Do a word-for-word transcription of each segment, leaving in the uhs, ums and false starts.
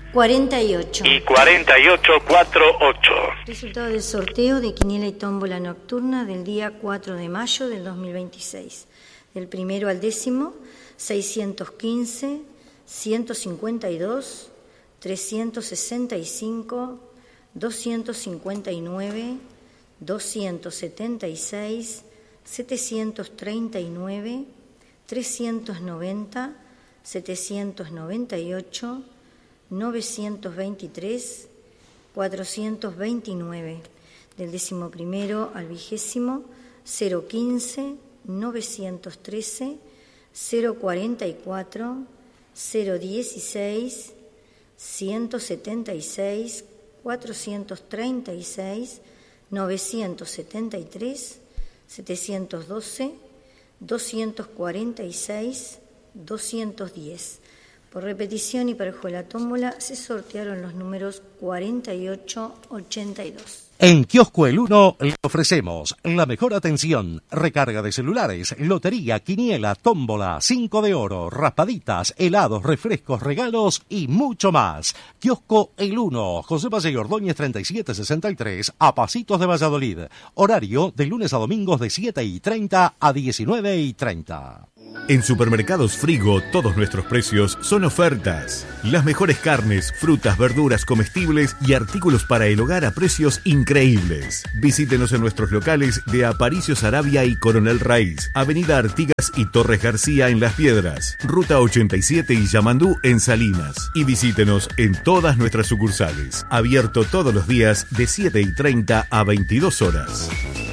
cuarenta y ocho. Y cuarenta y ocho cuarenta y ocho. Resultado del sorteo de quiniela y tómbola nocturna del día cuatro de mayo del dos mil veintiséis. Del primero al décimo, seiscientos quince, ciento cincuenta y dos, trescientos sesenta y cinco, doscientos cincuenta y nueve, doscientos setenta y seis, setecientos treinta y nueve, trescientos noventa, setecientos noventa y ocho, novecientos veintitrés, cuatrocientos veintinueve. Del décimo primero al vigésimo, cero quince, novecientos trece, cero cuarenta y cuatro, cero dieciséis, ciento setenta y seis, cuatrocientos treinta y seis, novecientos setenta y tres, setecientos doce, doscientos cuarenta y seis, doscientos diez. Por repetición y para el juego de la tómbola se sortearon los números cuarenta y ocho ochenta y dos. En Kiosco El Uno le ofrecemos la mejor atención, recarga de celulares, lotería, quiniela, tómbola, cinco de oro, raspaditas, helados, refrescos, regalos y mucho más. Kiosco El Uno, José Paseo Ordóñez treinta y siete sesenta y tres, a pasitos de Valladolid. Horario de lunes a domingos de siete y treinta a diecinueve y treinta. En Supermercados Frigo, todos nuestros precios son ofertas. Las mejores carnes, frutas, verduras, comestibles y artículos para el hogar a precios increíbles. Visítenos en nuestros locales de Aparicio Saravia y Coronel Raiz, Avenida Artigas y Torres García en Las Piedras, Ruta ochenta y siete y Yamandú en Salinas. Y visítenos en todas nuestras sucursales. Abierto todos los días de siete y treinta a veintidós horas.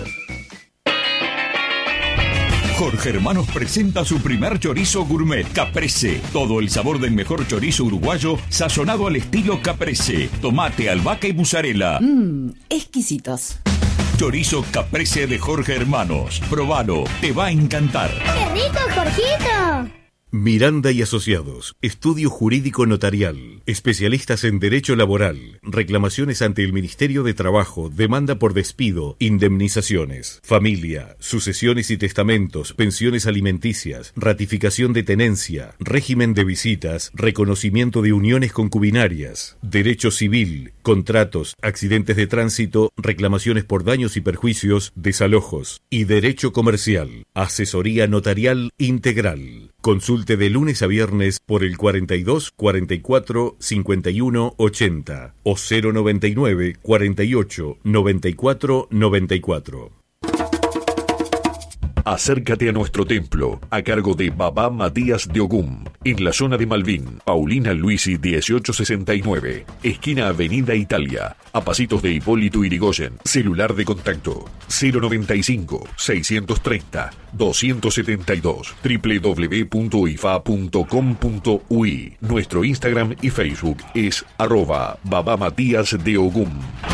Jorge Hermanos presenta su primer chorizo gourmet, Caprese. Todo el sabor del mejor chorizo uruguayo, sazonado al estilo Caprese. Tomate, albahaca y mozzarella. Mmm, exquisitos. Chorizo Caprese de Jorge Hermanos. Probalo, te va a encantar. ¡Qué rico, Jorgito! Miranda y Asociados, estudio jurídico notarial, especialistas en derecho laboral, reclamaciones ante el Ministerio de Trabajo, demanda por despido, indemnizaciones, familia, sucesiones y testamentos, pensiones alimenticias, ratificación de tenencia, régimen de visitas, reconocimiento de uniones concubinarias, derecho civil, contratos, accidentes de tránsito, reclamaciones por daños y perjuicios, desalojos y derecho comercial, asesoría notarial integral. Consulte de lunes a viernes por el cuarenta y dos, cuarenta y cuatro, cincuenta y uno, ochenta o cero noventa y nueve, cuarenta y ocho, noventa y cuatro, noventa y cuatro. Acércate a nuestro templo, a cargo de Babá Matías de Ogum, en la zona de Malvín, Paulina Luisi dieciocho sesenta y nueve, esquina Avenida Italia, a pasitos de Hipólito Yrigoyen. Celular de contacto cero noventa y cinco, seiscientos treinta, doscientos setenta y dos, doble u doble u doble u punto i f a punto com punto u i. Nuestro Instagram y Facebook es arroba Babá Matías de Ogum.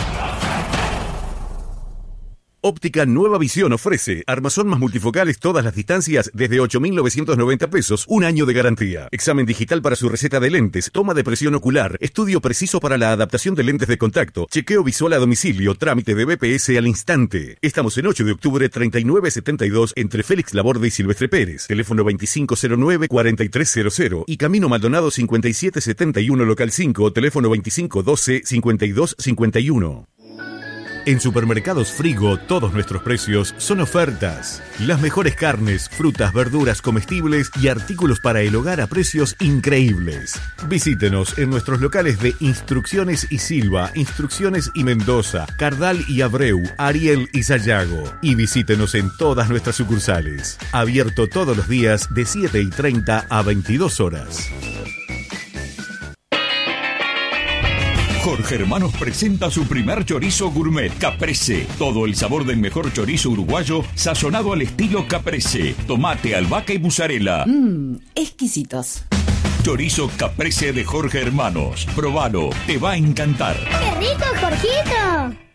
Óptica Nueva Visión ofrece armazón más multifocales todas las distancias desde ocho mil novecientos noventa pesos, un año de garantía. Examen digital para su receta de lentes, toma de presión ocular, estudio preciso para la adaptación de lentes de contacto, chequeo visual a domicilio, trámite de B P S al instante. Estamos en ocho de octubre treinta y nueve setenta y dos entre Félix Laborde y Silvestre Pérez. Teléfono veinticinco cero nueve, cuarenta y tres cero cero y Camino Maldonado cincuenta y siete setenta y uno local cinco, teléfono veinticinco doce, cincuenta y dos cincuenta y uno. En Supermercados Frigo, todos nuestros precios son ofertas. Las mejores carnes, frutas, verduras, comestibles y artículos para el hogar a precios increíbles. Visítenos en nuestros locales de Instrucciones y Silva, Instrucciones y Mendoza, Cardal y Abreu, Ariel y Sayago. Y visítenos en todas nuestras sucursales. Abierto todos los días de siete y treinta a veintidós horas. Jorge Hermanos presenta su primer chorizo gourmet, Caprese. Todo el sabor del mejor chorizo uruguayo, sazonado al estilo Caprese. Tomate, albahaca y mozzarella. Mmm, exquisitos. Chorizo Caprese de Jorge Hermanos. Probalo, te va a encantar. ¡Qué rico, Jorgito!